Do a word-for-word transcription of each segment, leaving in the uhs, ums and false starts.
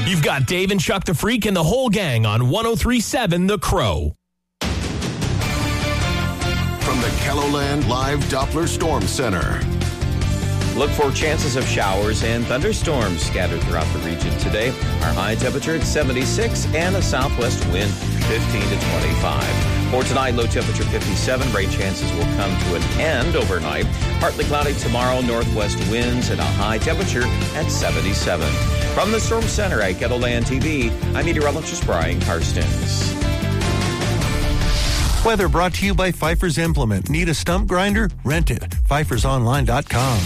You've got Dave and Chuck the Freak and the whole gang on one oh three point seven The Crow. From the KELOLAND Live Doppler Storm Center. Look for chances of showers and thunderstorms scattered throughout the region today. Our high temperature at seventy-six and a southwest wind fifteen to twenty-five. For tonight, low temperature fifty-seven. Rain chances will come to an end overnight. Partly cloudy tomorrow, northwest winds and a high temperature at seventy-seven. From the Storm Center at KELOLAND T V, I'm meteorologist Brian Karstens. Weather brought to you by Pfeiffer's Implement. Need a stump grinder? Rent it. Pfeifers Online dot com.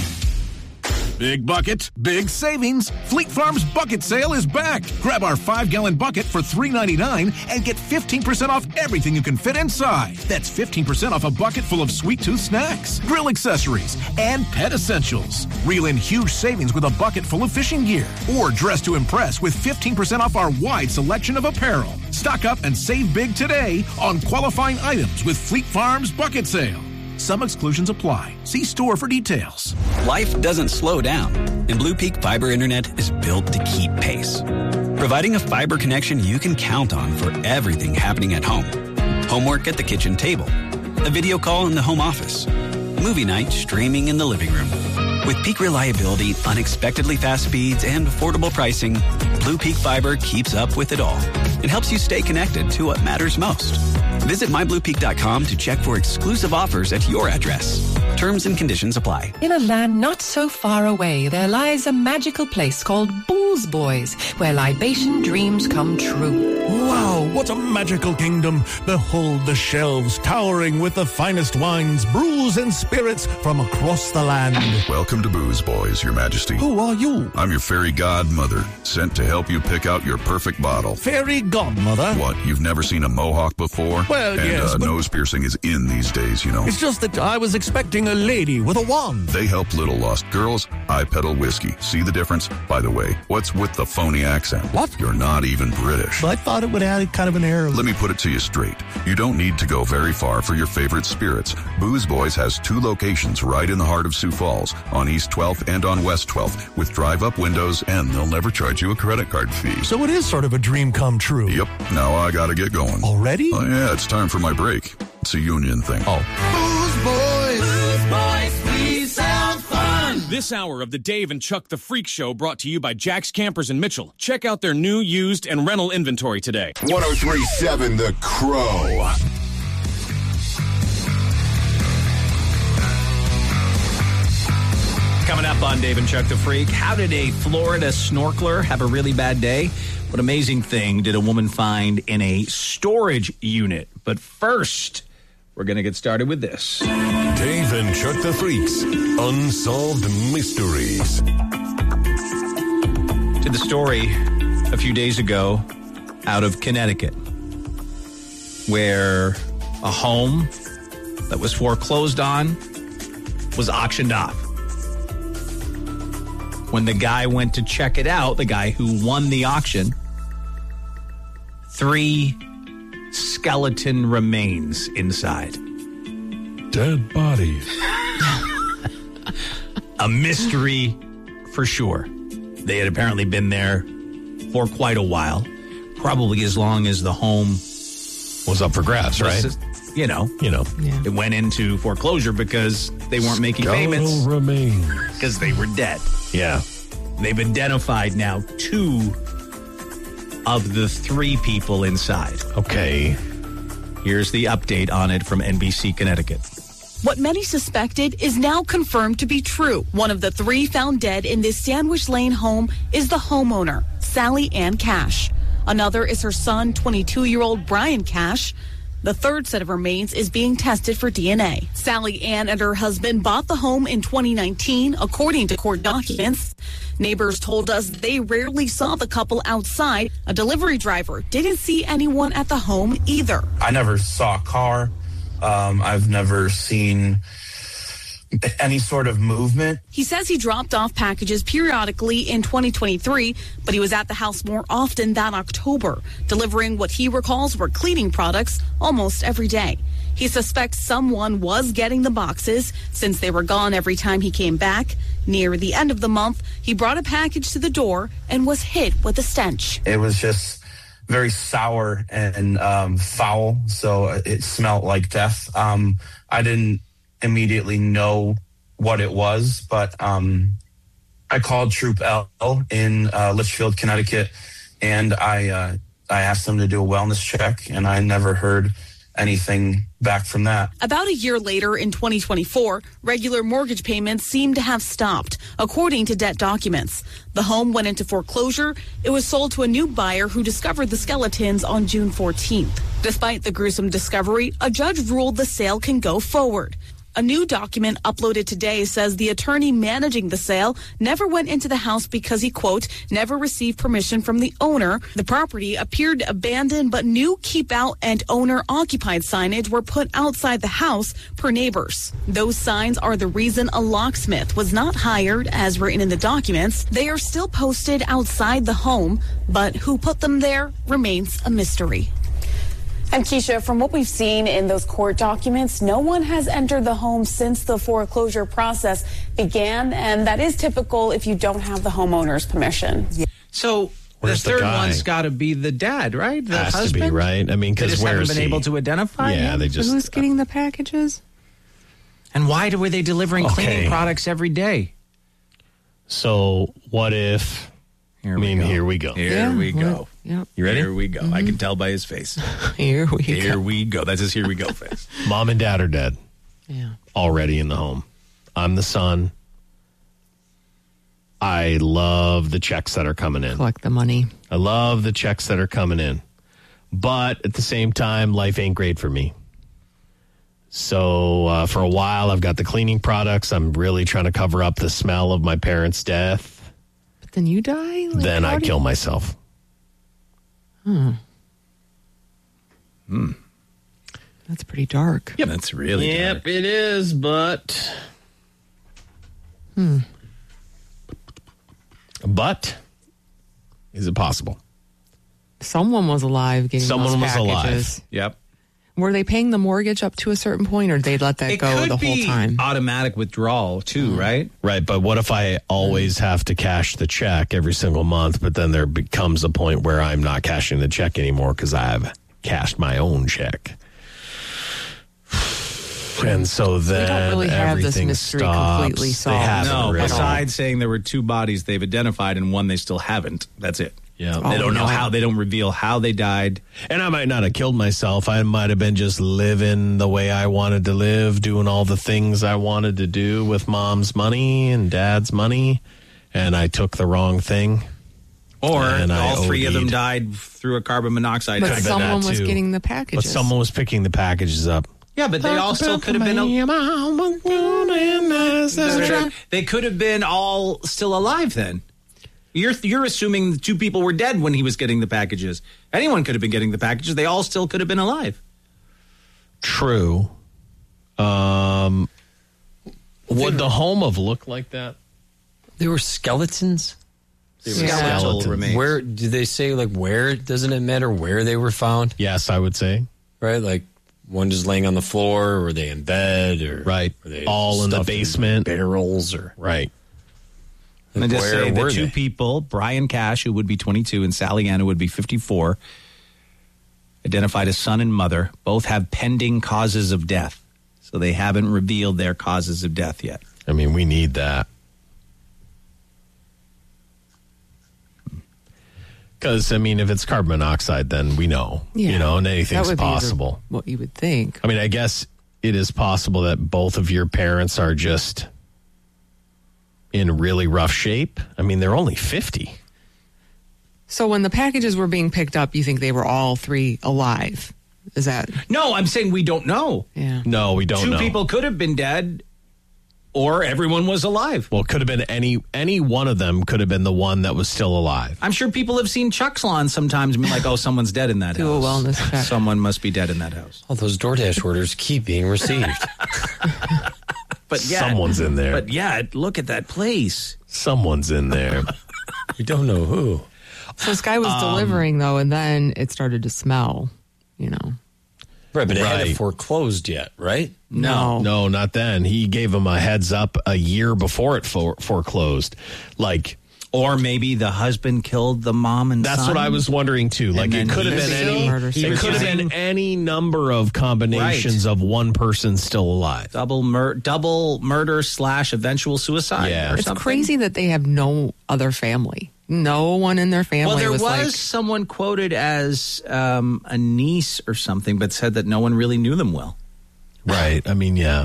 Big bucket, big savings. Fleet Farm's bucket sale is back. Grab our five-gallon bucket for three ninety-nine and get fifteen percent off everything you can fit inside. That's fifteen percent off a bucket full of sweet tooth snacks, grill accessories, and pet essentials. Reel in huge savings with a bucket full of fishing gear. Or dress to impress with fifteen percent off our wide selection of apparel. Stock up and save big today on qualifying items with Fleet Farm's bucket sale. Some exclusions apply. See store for details. Life doesn't slow down, and Blue Peak Fiber Internet is built to keep pace. Providing a fiber connection you can count on for everything happening at home. Homework at the kitchen table. A video call in the home office. Movie night streaming in the living room. With peak reliability, unexpectedly fast speeds, and affordable pricing, Blue Peak Fiber keeps up with it all. It helps you stay connected to what matters most. Visit my blue peak dot com to check for exclusive offers at your address. Terms and conditions apply. In a land not so far away, there lies a magical place called Booze Boys, where libation dreams come true. Wow, what a magical kingdom. Behold the shelves towering with the finest wines, brews, and spirits from across the land. Welcome to Booze Boys, Your Majesty. Who are you? I'm your fairy godmother, sent to help you pick out your perfect bottle. Fairy godmother? What, you've never seen a mohawk before? Well, and, yes, uh, but nose piercing is in these days, you know. It's just that I was expecting a lady with a wand. They help little lost girls. I peddle whiskey. See the difference? By the way, what's with the phony accent? What? You're not even British. But I thought it would add kind of an air. Let me put it to you straight. You don't need to go very far for your favorite spirits. Booze Boys has two locations right in the heart of Sioux Falls, on East twelfth and on West twelfth, with drive-up windows, and they'll never charge you a credit card fee. So it is sort of a dream come true. Yep. Now I gotta get going. Already? Oh, yeah, it's time for my break. It's a union thing. Oh. Booze Boys! Booze Boys, please sound fun! This hour of the Dave and Chuck the Freak Show brought to you by Jack's Campers in Mitchell. Check out their new, used, and rental inventory today. one oh three point seven The Crow. Coming up on Dave and Chuck the Freak, how did a Florida snorkeler have a really bad day? What amazing thing did a woman find in a storage unit? But first, we're going to get started with this. Dave and Chuck the Freak's Unsolved Mysteries. To the story a few days ago out of Connecticut, where a home that was foreclosed on was auctioned off. When the guy went to check it out, the guy who won the auction, three skeleton remains inside. Dead bodies. A mystery for sure. They had apparently been there for quite a while, probably as long as the home was up for grabs, right? Was, you know, you know, yeah. It went into foreclosure because they weren't making Skeletal payments. Remains. Because they were dead. Yeah. They've identified now two of the three people inside. Okay. Here's the update on it from N B C Connecticut. What many suspected is now confirmed to be true. One of the three found dead in this Sandwich Lane home is the homeowner, Sally Ann Cash. Another is her son, twenty-two-year-old Brian Cash. The third set of remains is being tested for D N A. Sally Ann and her husband bought the home in twenty nineteen, according to court documents. Neighbors told us they rarely saw the couple outside. A delivery driver didn't see anyone at the home either. I never saw a car. Um, I've never seen any sort of movement. He says he dropped off packages periodically in twenty twenty-three, but he was at the house more often that October, delivering what he recalls were cleaning products almost every day. He suspects someone was getting the boxes since they were gone every time he came back. Near the end of the month, he brought a package to the door and was hit with a stench. It was just very sour and um, foul, so it smelled like death. Um, I didn't immediately know what it was, but um, I called Troop L in uh, Litchfield, Connecticut, and I uh, I asked them to do a wellness check, and I never heard anything back from that. About a year later, in twenty twenty-four, regular mortgage payments seemed to have stopped, according to debt documents. The home went into foreclosure. It was sold to a new buyer who discovered the skeletons on June fourteenth. Despite the gruesome discovery, a judge ruled the sale can go forward. A new document uploaded today says the attorney managing the sale never went into the house because he, quote, never received permission from the owner. The property appeared abandoned, but new keep out and owner occupied signage were put outside the house per neighbors. Those signs are the reason a locksmith was not hired, as written in the documents. They are still posted outside the home, but who put them there remains a mystery. And Keisha, from what we've seen in those court documents, no one has entered the home since the foreclosure process began, and that is typical if you don't have the homeowner's permission. So Where's the the third guy? one's got to be the dad, right? The Has husband? to be, right? I mean, They because just where haven't is been he? able to identify Yeah, him? they just. Who's getting the packages? And why were they delivering Okay. cleaning products every day? So what if? Here I mean, we go. here we go. Here Yeah, we go. what- yep. You ready? Here we go. I can tell by his face. Here we Here go. we go. That's his here we go face. Mom and dad are dead. Yeah. Already in the home. I'm the son. I love the checks that are coming in. Collect the money. I love the checks that are coming in. But at the same time, life ain't great for me. So uh, for a while, I've got the cleaning products. I'm really trying to cover up the smell of my parents' death. But then you die? Like, Then how I do kill you- myself. Hmm. Hmm. That's pretty dark. Yep. That's really Yep, dark. it is, but... Hmm. But is it possible? Someone was alive getting Someone those was packages. alive. Yep. Were they paying the mortgage up to a certain point, or did they let that It go could the whole be time? automatic withdrawal too, right? Right, but what if I always have to cash the check every single month, but then there becomes a point where I'm not cashing the check anymore because I've cashed my own check. And so then don't really have this everything mystery stops. completely They solved. haven't No, really. besides saying there were two bodies they've identified and one they still haven't. That's it. Yeah. They Oh, don't know no. how. They don't reveal how they died. And I might not have killed myself. I might have been just living the way I wanted to live, doing all the things I wanted to do with mom's money and dad's money, and I took the wrong thing. Or And I all three of them OD'd. died through a carbon monoxide. But Could've been someone that was too. getting the But packages. someone was picking the packages up. Yeah, but they all still could have been. A, they could have been all still alive then. You're you're assuming the two people were dead when he was getting the packages. Anyone could have been getting the packages. They all still could have been alive. True. Um, would the home have looked like that? They were skeletons. They were Yeah. skeletal Skeletons. remains. Where do they say like where? Doesn't it matter where they were found? Yes, I would say. Right, like one just laying on the floor, or were they in bed, or Right. were they All in the stuffed basement. barrels, or Right. And like, just where say the were two they? people, Brian Cash, who would be twenty-two, and Sally Ann, who would be fifty-four, identified as son and mother, both have pending causes of death. So they haven't revealed their causes of death yet. I mean, we need that. Because, I mean, if it's carbon monoxide, then we know, Yeah. you know, and That anything's would be the- possible. what you would think. I mean, I guess it is possible that both of your parents are just in really rough shape. I mean, they're only fifty. So when the packages were being picked up, you think they were all three alive? Is that? No, I'm saying we don't know. Yeah. No, we don't Two know. people could have been dead, or everyone was alive. Well, it could have been any any one of them could have been the one that was still alive. I'm sure people have seen Chuck's Lawn sometimes and been like, oh, someone's dead in that Do a house. wellness check. Someone must be dead in that house. all those DoorDash orders keep being received. But yeah, someone's in there. But yeah, look at that place. Someone's in there. We don't know who. So this guy was Um, delivering, though, and then it started to smell, you know. Right, but it Right. hadn't foreclosed yet, right? No. No, not then. He gave him a heads up a year before it for, foreclosed. Like, Or maybe the husband killed the mom and that's son. what I was wondering too. Like, then it could have he been still- any. Murder It suicide. could have been any number of combinations of one person still alive. double mur- double murder slash eventual suicide. Yeah. or It's something. crazy that they have no other family. No one in their family Well, there was, was, like, someone quoted as um, a niece or something, but said that no one really knew them well. Right. I mean, yeah.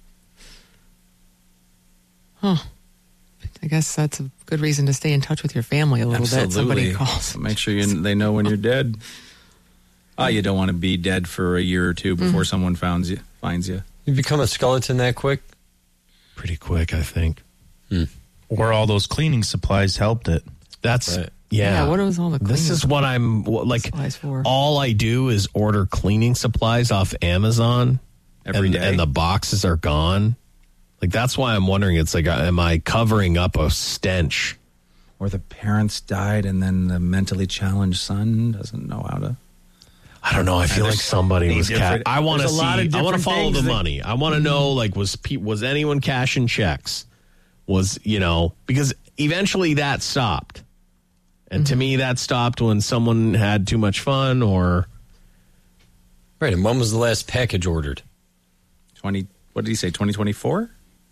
huh. I guess that's a good reason to stay in touch with your family a little bit. Somebody calls. Make sure you, they know when you're dead. Ah, you don't want to be dead for a year or two before Mhm. someone finds you. Finds you. You become a skeleton that quick? Pretty quick, I think. Or all those cleaning supplies helped it. That's Right. yeah. Yeah, what was all the This cleaning is what I'm what, like. supplies for? All I do is order cleaning supplies off Amazon Every and, day? and the boxes are gone. Like, that's why I'm wondering. It's like, am I covering up a stench? Or the parents died and then the mentally challenged son doesn't know how to. I don't know. I feel There's like somebody so was. many Ca- different- I want to there's a see. lot of I want to different follow the things that- money. I want to know. Like, was pe- was anyone cashing checks? Was you know because eventually that stopped, and to me that stopped when someone had too much fun or. Right, and when was the last package ordered? twenty What did he say? twenty twenty-four?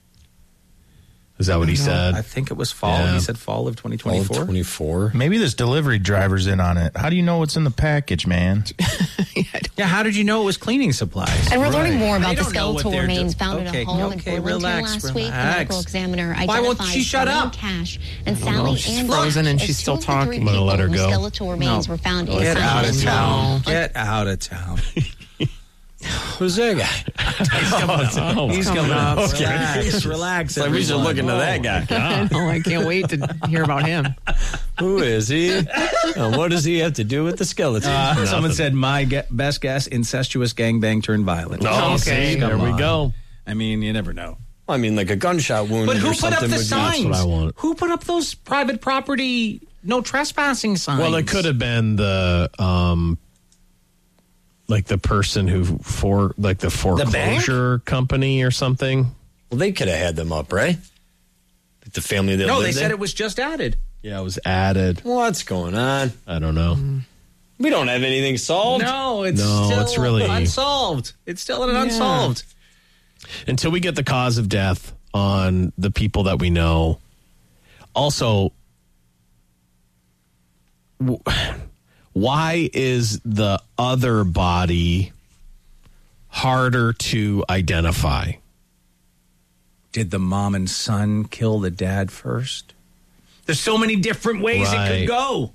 Is that what he said? I think it was fall. Yeah. He said fall of twenty twenty-four. twenty-four. Maybe this delivery driver's in on it. How do you know what's in the package, man? Yeah, how did you know it was cleaning supplies? And we're learning more They about the don't know what skeletal they're remains do- found okay, at a home okay, in Burlington relax, last week. The relax. medical examiner Why won't identified she shut Sally up? Cash and I don't know. Sally She's and frozen and as she's two still of the three talking. I'm gonna let her people go. whose skeletal remains were found Get inside out the of home. town. Get out of town. Who's that guy? He's coming up. Oh, He's coming up. okay. Relax, relax. Like we should everyone. look into that guy. I know. I can't wait to hear about him. Who is he? And what does he have to do with the skeleton? Uh, someone said, my ge- best guess, incestuous gangbang turned violent. Oh, Okay. see, there Come we on. go. I mean, you never know. I mean, like a gunshot wound But or who put something up the would be- signs? what I want. Who put up those private property no trespassing signs? Well, it could have been the um, like the person who for like the foreclosure company or something. Well, they could have had them up, right? Like the family that No, lived they said there? it was just added. Yeah, it was added. What's going on? I don't know. We don't have anything solved. No, it's No, still it's really- unsolved. It's still an unsolved. Until we get the cause of death on the people that we know. Also, w- why is the other body harder to identify? Did the mom and son kill the dad first? There's so many different ways it Right. could go.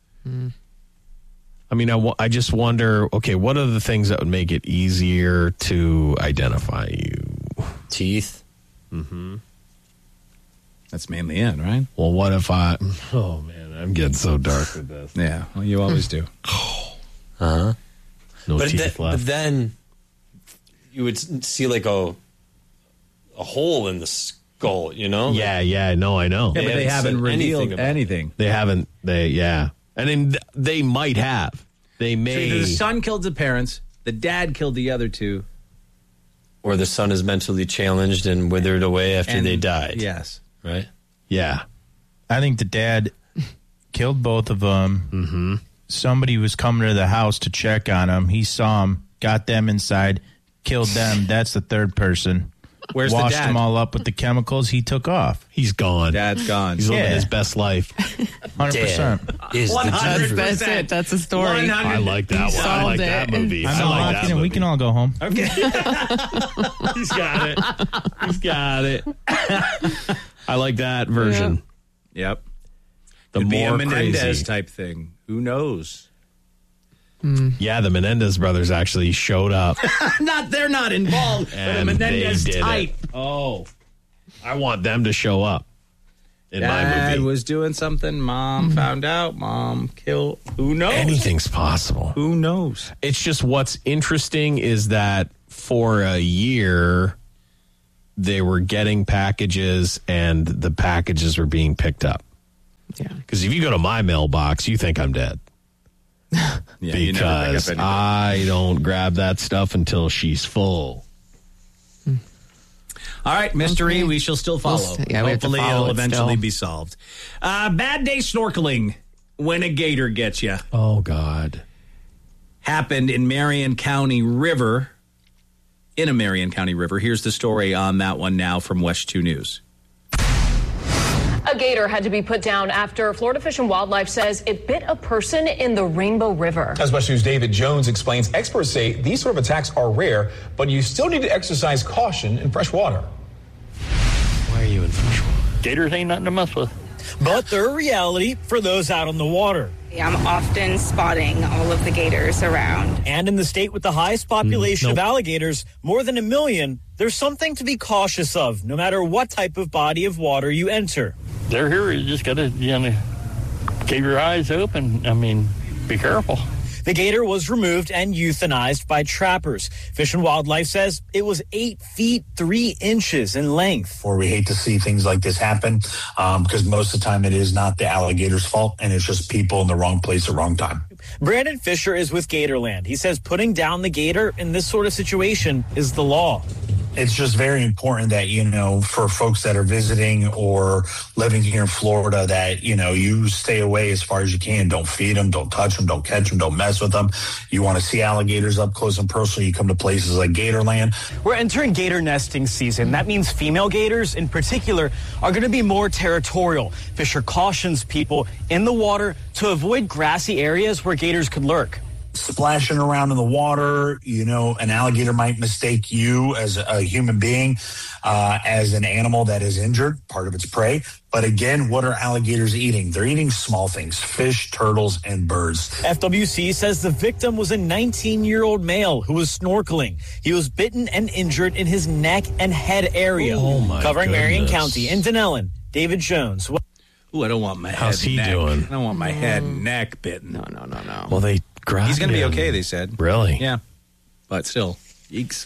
I mean, I, w- I just wonder, okay, what are the things that would make it easier to identify you? Teeth. Mm-hmm. That's mainly it, right? Well, what if I... Oh, man, I'm getting so dark with this. Yeah, well, you always do. Uh-huh. No but, teeth th- left. but then you would s- see like a a hole in the skull, you know? Yeah, yeah, no, I know. Yeah, but they haven't said revealed anything about anything. They haven't, they, yeah. And then they might have. They So may. either the son killed the parents, the dad killed the other two. Or the son is mentally challenged and withered away after And- they died. Yes. Right? Yeah. I think the dad killed both of them. Mm-hmm. Somebody was coming to the house to check on them. He saw them, got them inside, killed them. That's the third person. Where's the Washed dad? them all up with the chemicals. He took off. He's gone. Dad's gone. He's living Yeah. his best life. one hundred percent. Is the one hundred driver. That's it. That's a story. I like that one. I solved like that it. movie. I'm I not like locking that it. movie. We can all go home. Okay. He's got it. He's got it. I like that version. Yep. The Could be a more Menendez crazy. type thing. Who knows? Yeah, the Menendez brothers actually showed up. not they're not involved, but a and Menendez they did type. it. Oh, I want them to show up in my Dad movie. was doing something. Mom found out. Mom killed. Who knows? Anything's possible. Who knows? It's just what's interesting is that for a year, they were getting packages and the packages were being picked up. Yeah. Because if you go to my mailbox, you think I'm dead. Yeah, you never pick up because anything. I don't grab that stuff until she's full. All right, mystery Okay. we shall still follow. We'll st- yeah, we have to Hopefully follow it'll it eventually still. be solved. Uh, bad day snorkeling when a gator gets you. Oh, God. Happened in Marion County River. In a Marion County River. Here's the story on that one now from West two News. A gator had to be put down after Florida Fish and Wildlife says it bit a person in the Rainbow River. As West News' David Jones explains, experts say these sort of attacks are rare, but you still need to exercise caution in fresh water. Why are you in fresh water? Gators ain't nothing to mess with. But they're a reality for those out on the water. I'm often spotting all of the gators around. And in the state with the highest population Mm, nope. of alligators, more than a million, there's something to be cautious of, no matter what type of body of water you enter. They're here. You just got to, you know, keep your eyes open. I mean, be careful. The gator was removed and euthanized by trappers. Fish and Wildlife says it was eight feet, three inches in length. Or we hate to see things like this happen um, because most of the time it is not the alligator's fault and it's just people in the wrong place at the wrong time. Brandon Fisher is with Gatorland. He says putting down the gator in this sort of situation is the law. It's just very important that, you know, for folks that are visiting or living here in Florida that, you know, you stay away as far as you can. Don't feed them, don't touch them, don't catch them, don't mess with them. You want to see alligators up close and personal, you come to places like Gatorland. We're entering gator nesting season. That means female gators in particular are going to be more territorial. Fisher cautions people in the water to avoid grassy areas where gators could lurk. Splashing around in the water, you know, an alligator might mistake you as a human being, uh, as an animal that is injured, part of its prey. But again, what are alligators eating? They're eating small things, fish, turtles, and birds. F W C says the victim was a nineteen-year-old male who was snorkeling. He was bitten and injured in his neck and head area. Oh, my Covering Marion goodness. County in Denellen, David Jones. Ooh, I don't want my head How's he neck. doing? I don't want my head and neck bitten. No, no, no, no. Well, they grabbed He's going to be him. okay, they said. Really? Yeah. But still, yeeks.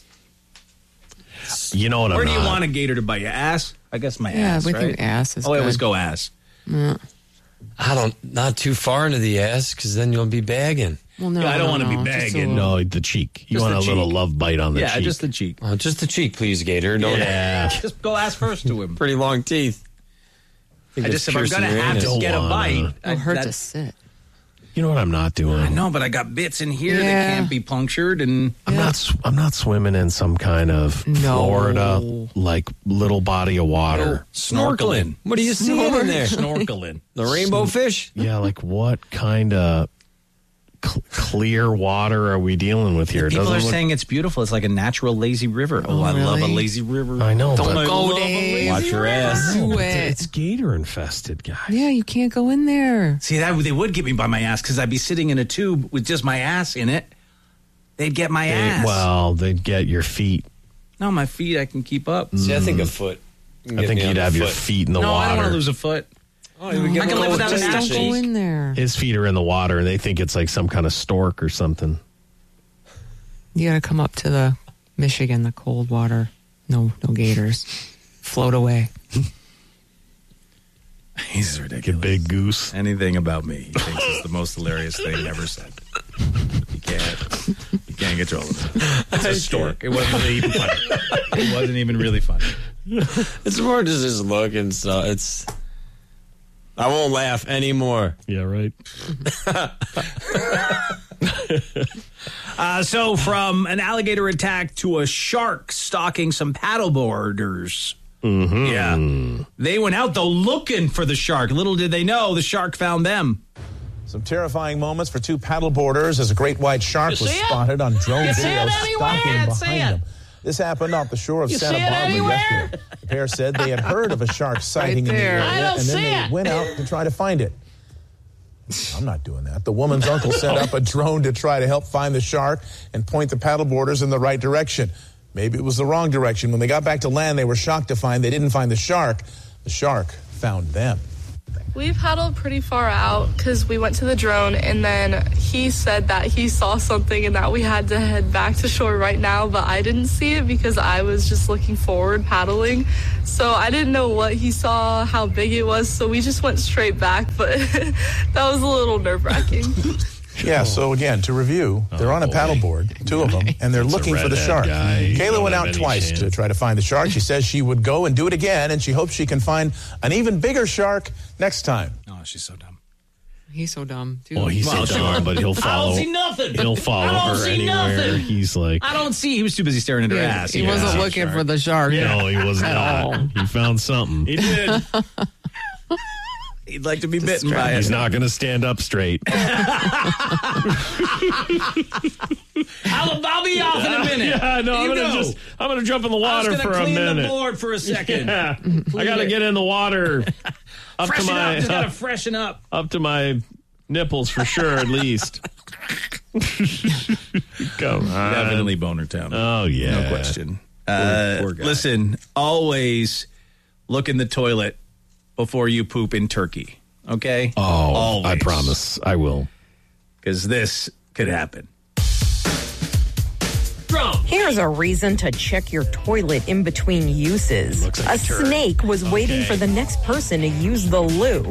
You know what Where I'm do you not. want a gator to bite you? Ass? I guess my Yeah, ass, we right? think ass is Oh, I always good. go ass. Yeah. I don't, not too far into the ass, because then you'll be bagging. Well, no, Yeah, I don't no, want to no, be just a bagging. little- No, the cheek. You Just want the a little cheek. love bite on the Yeah, cheek. just the cheek. Oh, just the cheek, please, Gator. Don't Yeah. Just go ass first to him. Pretty long teeth. I just, if I'm going to have to Don't get a wanna. bite, I, It'll hurt that- to sit. You know what I'm not doing? I know, but I got bits in here Yeah. that can't be punctured, and I'm not. sw- I'm not swimming in some kind of No. Florida like little body of water. snorkeling. What are you seeing in there? Snorkeling. The rainbow fish? Yeah, like what kind of cl- clear water are we dealing with here? It People doesn't are look- saying it's beautiful. It's like a natural lazy river. Oh, Oh, I love a really? lazy river. I know, Don't but go love a there. lazy Watch your ass. Do it's, it. it's gator infested, guys. Yeah, you can't go in there. See, that they would get me by my ass because I'd be sitting in a tube with just my ass in it. They'd get my They- ass. well, they'd get your feet. No, my feet I can keep up. See, I think a foot. You can I get think me on you'd the have your foot. feet in the no, water. I don't want to lose a foot. Oh, you would get I can one live of without those an ass Just don't cheek. go in there. His feet are in the water, and they think it's like some kind of stork or something. You got to come up to the Michigan, the cold water. No, no gators. Float away. He's Like a ridiculous. big goose. Anything about me, he thinks is the most hilarious thing ever said. You can't. You can't control it. It's a stork. It wasn't really even funny. It wasn't even really funny. It's more just his look and stuff. It's. I won't laugh anymore. Yeah, right. Uh, so, from an alligator attack to a shark stalking some paddleboarders. Mm-hmm. Yeah. They went out, though, looking for the shark. Little did they know, the shark found them. Some terrifying moments for two paddleboarders as a great white shark You was see it? spotted on drone You see video it anywhere? stalking Can't see behind it. them. This happened off the shore of You Santa see it Barbara anywhere? yesterday. The pair said they had heard of a shark sighting in the there. area, I don't and then see they it. went out to try to find it. I'm not doing that. The woman's uncle set up a drone to try to help find the shark and point the paddleboarders in the right direction. Maybe it was the wrong direction. When they got back to land, they were shocked to find they didn't find the shark. The shark found them. We paddled pretty far out because we went to the drone, and then he said that he saw something and that we had to head back to shore right now, but I didn't see it because I was just looking forward paddling. So I didn't know what he saw, how big it was, so we just went straight back, but that was a little nerve-wracking. Yeah, so again, to review, they're on a paddleboard, two of them, and they're It's a looking for the redhead shark. guy. You Kayla don't went have out any twice chance. to try to find the shark. She says she would go and do it again, and she hopes she can find an even bigger shark next time. Oh, she's so dumb. He's so dumb, too. Well, he's so dumb, but he'll follow. I don't see nothing. He'll follow I don't her see anywhere. nothing. He's like, I don't see. He was too busy staring at her Yeah, ass. he Yeah. wasn't looking for the shark. no, he was not. He found something. He did. He'd like to be bitten by it. He's not going to stand up straight. I'll, I'll be off in a minute. Yeah, no, I'm You gonna go. just I'm gonna jump in the I was water gonna for a clean minute. the board for a second. Yeah. I gotta get in the water up Freshen to my up. Just gotta up, freshen up. up to my nipples for sure, at least. Come on, Definitely Boner Town. Oh yeah, No question. Uh, poor guy. listen, always look in the toilet before you poop in Turkey. Okay? Oh, always. I promise, I will. Because this could happen. Here's a reason to check your toilet in between uses. Looks like a a turd. snake was waiting Okay. for the next person to use the loo,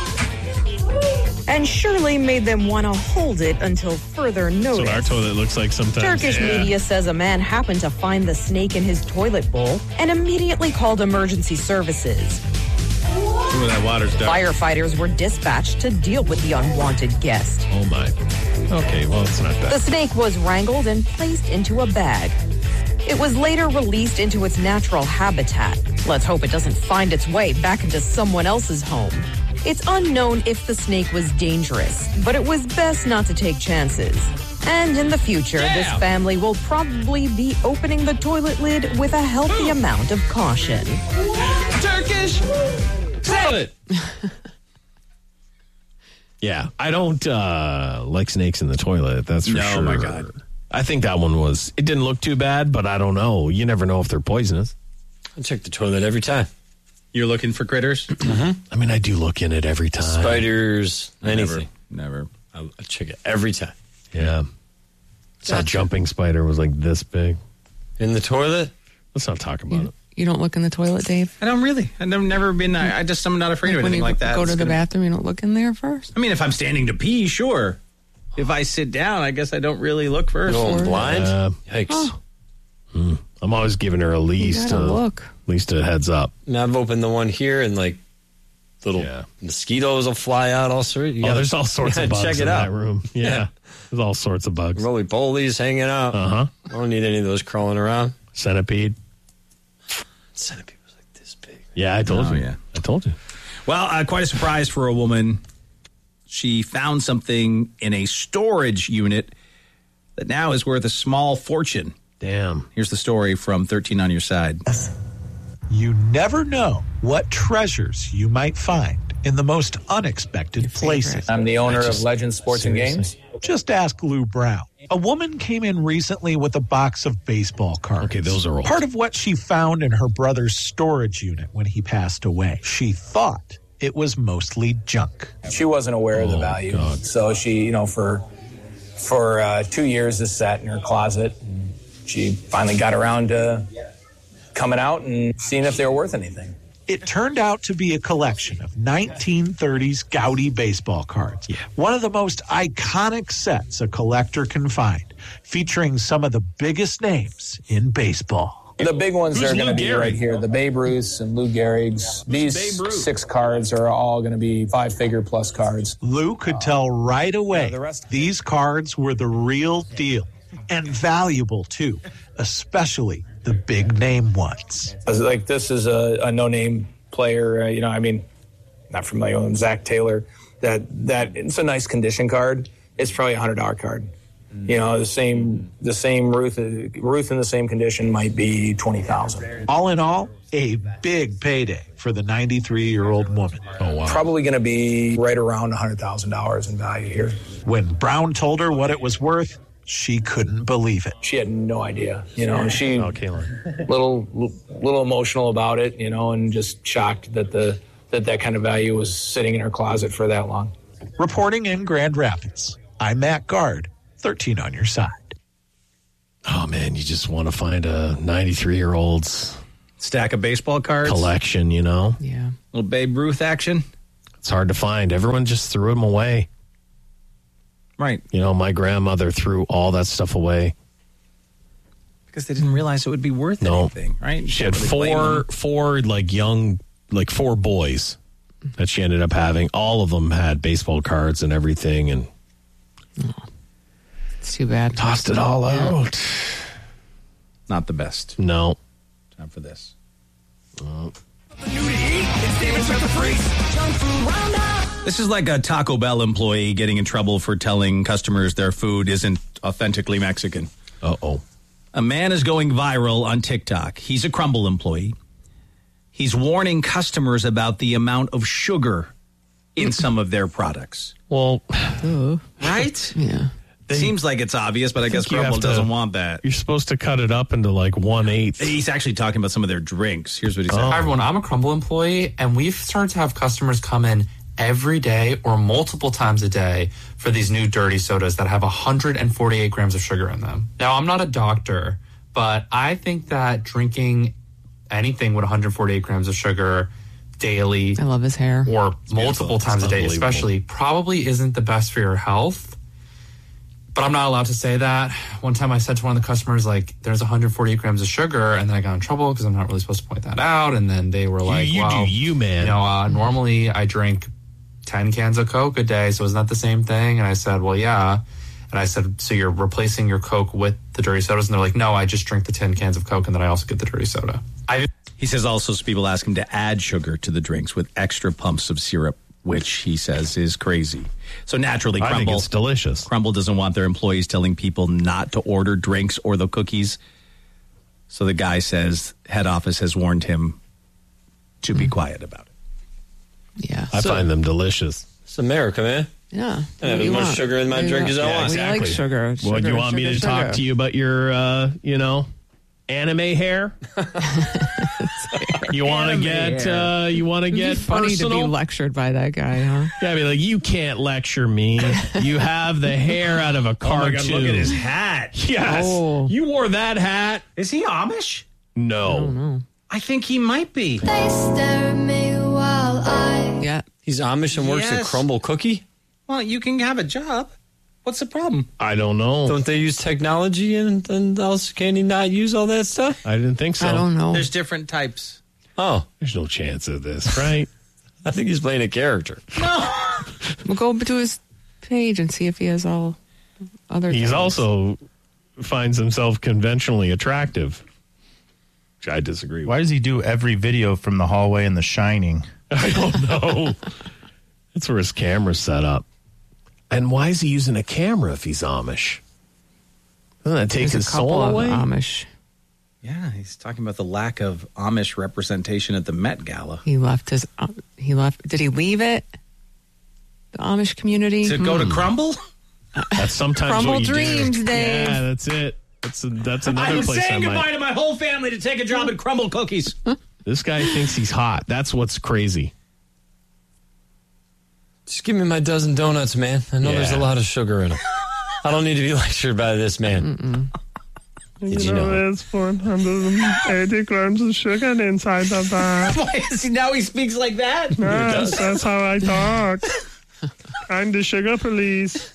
and surely made them want to hold it until further That's notice. what our toilet looks like sometimes. Turkish Yeah. media says a man happened to find the snake in his toilet bowl and immediately called emergency services. Ooh, that water's dark. Firefighters were dispatched to deal with the unwanted guest. Oh my. Okay, well it's not The that. snake was wrangled and placed into a bag. It was later released into its natural habitat. Let's hope it doesn't find its way back into someone else's home. It's unknown if the snake was dangerous, but it was best not to take chances. And in the future, Yeah. this family will probably be opening the toilet lid with a healthy amount of caution. Turkish toilet. Yeah, I don't uh, like snakes in the toilet. That's for No, sure. my God. I think that one was. It didn't look too bad, but I don't know. You never know if they're poisonous. I check the toilet every time. You're looking for critters? Mm-hmm. I mean, I do look in it every time. Spiders, anything. Never. I, I check it every time. Yeah. Saw a jumping spider was like this big. In the toilet? Let's not talk about You, it. you don't look in the toilet, Dave? I don't really. I've never been. I, I just I'm not afraid of When anything you like that. go It's to the gonna- bathroom, you don't look in there first? I mean, if I'm standing to pee, sure. If I sit down, I guess I don't really look first. You know, I'm blind? Uh, Yikes. Oh. hmm. I'm always giving her at least gotta a, look. at least a heads up. Now I've opened the one here and like little Yeah. mosquitoes will fly out all sorts. You Oh, gotta- there's all sorts you of gotta bugs check in it out. that room. Yeah. Yeah. There's all sorts of bugs. Roly polies hanging out. Uh huh. I don't need any of those crawling around. Centipede. Centipede was like this big. Yeah, I told Oh, you. yeah. I told you. Well, uh, quite a surprise for a woman. She found something in a storage unit that now is worth a small fortune. Damn. Here's the story from thirteen on Your Side. You never know what treasures you might find in the most unexpected places. I'm the owner Just- of Legend Sports seriously. and Games. Just ask Lou Brown. A woman came in recently with a box of baseball cards. Okay, those are old. Part of what she found in her brother's storage unit when he passed away. She thought it was mostly junk. She wasn't aware of the Oh, value, God. so she, you know, for for uh, two years, this sat in her closet. And she finally got around to coming out and seeing if they were worth anything. It turned out to be a collection of nineteen thirties Gaudi baseball cards. One of the most iconic sets a collector can find, featuring some of the biggest names in baseball. The big ones Who's are going to Lou be Gehrig? right here. The Babe Ruths and Lou Gehrigs. These Babe Ruth? six cards are all going to be five-figure plus cards. Lou could tell right away these cards were the real deal and valuable too, especially the big name ones. Like this is a, a no-name player. Uh, you know, I mean, not familiar with him. Zach Taylor. That that it's a nice condition card. It's probably a hundred dollar card. You know, the same the same Ruth Ruth in the same condition might be twenty thousand. All in all, a big payday for the ninety-three-year-old woman. Oh, wow. Probably going to be right around a hundred thousand dollars in value here. When Brown told her what it was worth, she couldn't believe it. She had no idea. You know, she Oh, Kaylin. little little emotional about it. You know, and just shocked that the that that kind of value was sitting in her closet for that long. Reporting in Grand Rapids, I'm Matt Guard, thirteen on your side. Oh, man, you just want to find a ninety-three-year-old's stack of baseball cards collection, you know? Yeah. Little Babe Ruth action. It's hard to find. Everyone just threw them away. Right. You know, my grandmother threw all that stuff away. Because they didn't realize it would be worth no. anything, right? She had four, four, like, young, like, four boys that she ended up having. All of them had baseball cards and everything, and it's too bad. Tossed it all out. Not the best. No. Time for this. Oh. This is like a Taco Bell employee getting in trouble for telling customers their food isn't authentically Mexican. Uh-oh. A man is going viral on TikTok. He's a Crumble employee. He's warning customers about the amount of sugar in some of their products. Well, right? Yeah. Seems like it's obvious, but I, I guess Crumble doesn't want that. You're supposed to cut it up into like one-eighth. He's actually talking about some of their drinks. Here's what he said. Hi, everyone. I'm a Crumble employee, and we've started to have customers come in every day or multiple times a day for these new dirty sodas that have one hundred forty-eight grams of sugar in them. Now, I'm not a doctor, but I think that drinking anything with one hundred forty-eight grams of sugar daily, I love his hair, or multiple times a day especially, probably isn't the best for your health. But I'm not allowed to say that. One time I said to one of the customers, like, there's one hundred forty-eight grams of sugar, and then I got in trouble because I'm not really supposed to point that out. And then they were like, you, you well, do you, man. You know, uh, normally I drink ten cans of Coke a day, so isn't that the same thing? And I said, well, yeah. And I said, so you're replacing your Coke with the dirty sodas? And they're like, no, I just drink the ten cans of Coke, and then I also get the dirty soda. I He says also people ask him to add sugar to the drinks with extra pumps of syrup, which he says is crazy. So naturally, I Crumble, think it's delicious. Crumble doesn't want their employees telling people not to order drinks or the cookies. So the guy says head office has warned him to be quiet about it. Yeah. I So- find them delicious. It's America, man. Yeah. I have as much sugar in my drink as I want. We like sugar. Well, sugar, you want me sugar, to talk sugar. to you about your, uh, you know, anime hair? You want to Anime get, hair. uh, you want to It'd be get funny personal? to be lectured by that guy, huh? Yeah, I mean, like, you can't lecture me. You have the hair out of a Oh my cartoon. God, look at his hat. Yes. Oh. You wore that hat. Is he Amish? No. No. I think he might be. Yeah. He's Amish and works at Yes. Crumble Cookie? Well, you can have a job. What's the problem? I don't know. Don't they use technology and, and else can he not use all that stuff? I didn't think so. I don't know. There's different types. Oh, There's no chance of this, right? I think he's playing a character. We'll go to his page and see if he has all other He's things. also finds himself conventionally attractive, which I disagree with. Why does he do every video from the hallway in The Shining? I don't know. That's where his camera's set up. And why is he using a camera if he's Amish? Doesn't that take There's his a couple soul of away? Amish. Yeah, he's talking about the lack of Amish representation at the Met Gala. He left his. Uh, he left. Did he leave it? The Amish community. To go to Crumble? That's sometimes Crumble what you dreams, do. Dave. Yeah, that's it. That's a, that's I another was place I saying goodbye might. to my whole family to take a job at Crumble Cookies. This guy thinks he's hot. That's what's crazy. Just give me my dozen donuts, man. I know Yeah. there's a lot of sugar in them. I don't need to be lectured by this man. Did you know? there's four hundred eighty grams of sugar inside of that. Why is he now he speaks like that? Yes, that's how I talk. I'm the sugar police.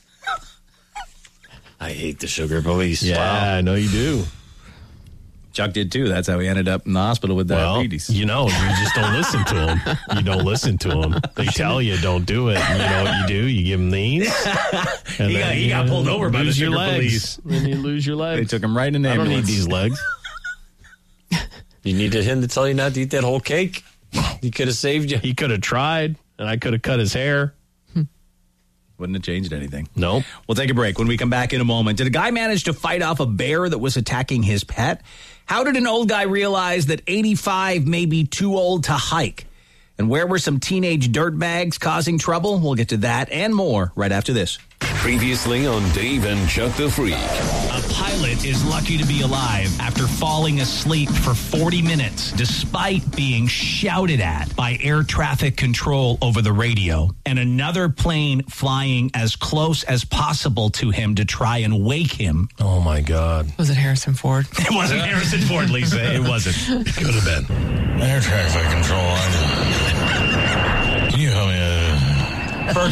I hate the sugar police. Yeah, Wow. I know you do. Chuck did too. That's how he ended up in the hospital with Well, diabetes. you know, you just don't listen to him. You don't listen to him. They tell you don't do it. And you know what you do? You give them these. And He then got- he you got pulled over by the lose your sugar legs. police. Then you lose your legs. They took him right in an I don't need ambulance. these legs. You needed him to tell you not to eat that whole cake? He could have saved you. He could have tried, and I could have cut his hair. Wouldn't have changed anything. Nope. We'll take a break. When we come back in a moment, did a guy manage to fight off a bear that was attacking his pet? How did an old guy realize that eighty-five may be too old to hike? And where were some teenage dirtbags causing trouble? We'll get to that and more right after this. Previously on Dave and Chuck the Freak. A pilot is lucky to be alive after falling asleep for forty minutes, despite being shouted at by air traffic control over the radio, and another plane flying as close as possible to him to try and wake him. Oh, my God. Was it Harrison Ford? It wasn't Harrison Ford, Lisa. It wasn't. Could have been. Air traffic control. Can you help me? Uh...